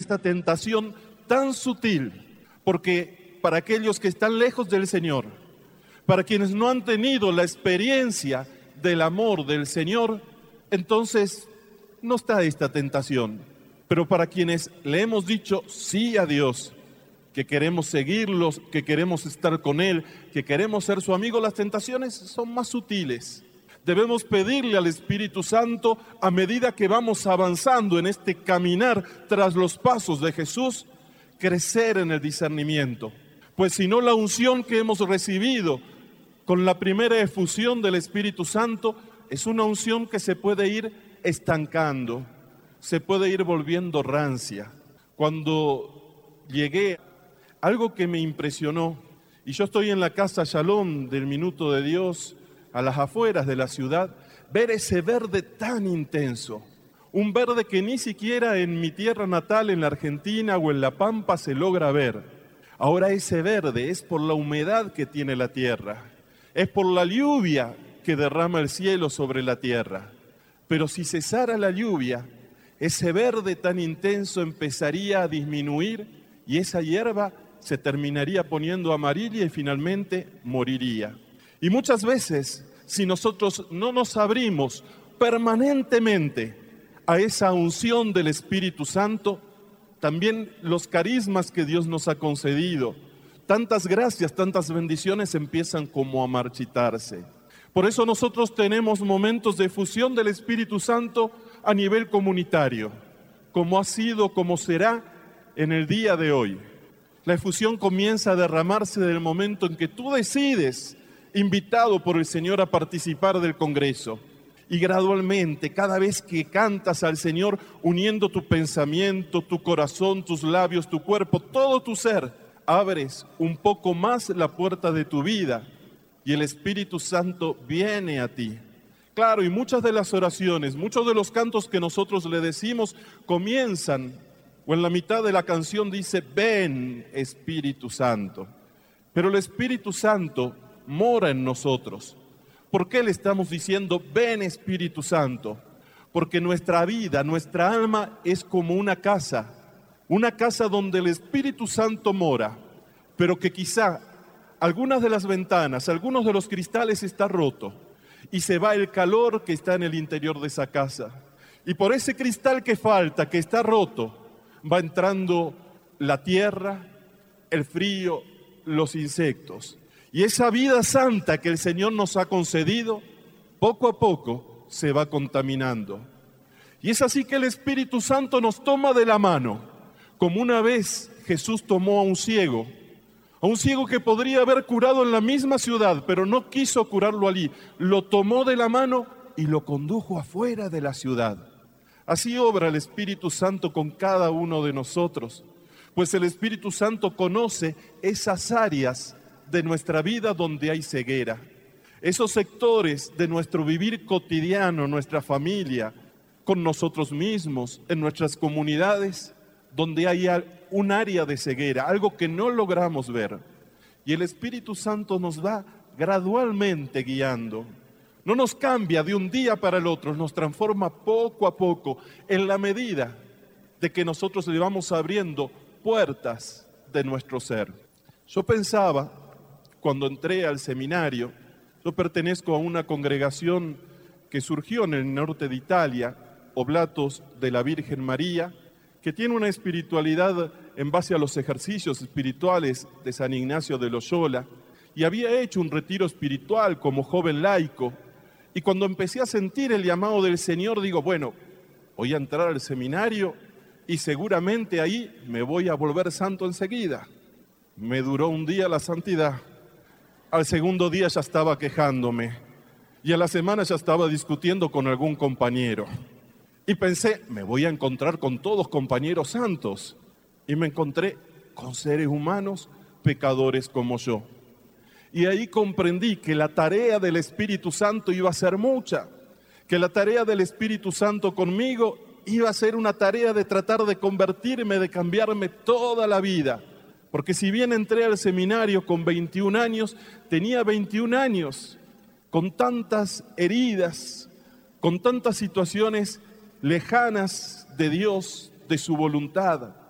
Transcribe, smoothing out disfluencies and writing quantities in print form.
esta tentación tan sutil, porque para aquellos que están lejos del Señor, para quienes no han tenido la experiencia del amor del Señor, entonces no está esta tentación. Pero para quienes le hemos dicho sí a Dios, que queremos seguirlos, que queremos estar con Él, que queremos ser su amigo, las tentaciones son más sutiles. Debemos pedirle al Espíritu Santo, a medida que vamos avanzando en este caminar tras los pasos de Jesús, crecer en el discernimiento. Pues si no, la unción que hemos recibido con la primera efusión del Espíritu Santo es una unción que se puede ir estancando, se puede ir volviendo rancia. Cuando llegué, algo que me impresionó, y yo estoy en la casa Shalom del Minuto de Dios, a las afueras de la ciudad, ver ese verde tan intenso, un verde que ni siquiera en mi tierra natal, en la Argentina o en La Pampa, se logra ver. Ahora ese verde es por la humedad que tiene la tierra, es por la lluvia que derrama el cielo sobre la tierra. Pero si cesara la lluvia, ese verde tan intenso empezaría a disminuir y esa hierba se terminaría poniendo amarilla y finalmente moriría. Y muchas veces, si nosotros no nos abrimos permanentemente a esa unción del Espíritu Santo, también los carismas que Dios nos ha concedido, tantas gracias, tantas bendiciones empiezan como a marchitarse. Por eso nosotros tenemos momentos de efusión del Espíritu Santo a nivel comunitario, como ha sido, como será en el día de hoy. La efusión comienza a derramarse desde el momento en que tú decides, invitado por el Señor, a participar del Congreso. Y gradualmente, cada vez que cantas al Señor, uniendo tu pensamiento, tu corazón, tus labios, tu cuerpo, todo tu ser, abres un poco más la puerta de tu vida y el Espíritu Santo viene a ti. Claro, y muchas de las oraciones, muchos de los cantos que nosotros le decimos comienzan, o en la mitad de la canción dice, ven Espíritu Santo. Pero el Espíritu Santo mora en nosotros. ¿Por qué le estamos diciendo, ven Espíritu Santo? Porque nuestra vida, nuestra alma es como una casa donde el Espíritu Santo mora, pero que quizá algunas de las ventanas, algunos de los cristales está roto y se va el calor que está en el interior de esa casa. Y por ese cristal que falta, que está roto, va entrando la tierra, el frío, los insectos. Y esa vida santa que el Señor nos ha concedido, poco a poco se va contaminando. Y es así que el Espíritu Santo nos toma de la mano, como una vez Jesús tomó a un ciego que podría haber curado en la misma ciudad, pero no quiso curarlo allí. Lo tomó de la mano y lo condujo afuera de la ciudad. Así obra el Espíritu Santo con cada uno de nosotros, pues el Espíritu Santo conoce esas áreas de nuestra vida donde hay ceguera, esos sectores de nuestro vivir cotidiano, nuestra familia, con nosotros mismos, en nuestras comunidades, donde hay un área de ceguera, algo que no logramos ver. Y el Espíritu Santo nos va gradualmente guiando. No nos cambia de un día para el otro, nos transforma poco a poco, en la medida de que nosotros le vamos abriendo puertas de nuestro ser. Yo pensaba, cuando entré al seminario, yo pertenezco a una congregación que surgió en el norte de Italia, Oblatos de la Virgen María, que tiene una espiritualidad en base a los ejercicios espirituales de San Ignacio de Loyola, y había hecho un retiro espiritual como joven laico, y cuando empecé a sentir el llamado del Señor, digo, bueno, voy a entrar al seminario y seguramente ahí me voy a volver santo enseguida. Me duró un día la santidad. Al segundo día ya estaba quejándome y a la semana ya estaba discutiendo con algún compañero. Y pensé, me voy a encontrar con todos compañeros santos. Y me encontré con seres humanos pecadores como yo. Y ahí comprendí que la tarea del Espíritu Santo iba a ser mucha, que la tarea del Espíritu Santo conmigo iba a ser una tarea de tratar de convertirme, de cambiarme toda la vida. Porque si bien entré al seminario con 21 años, tenía 21 años con tantas heridas, con tantas situaciones lejanas de Dios, de su voluntad.